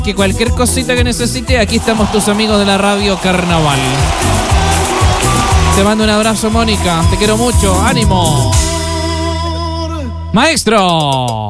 que cualquier cosita que necesite, aquí estamos tus amigos de la Radio Carnaval. Te mando un abrazo, Mónica. Te quiero mucho. ¡Ánimo! ¡Maestro!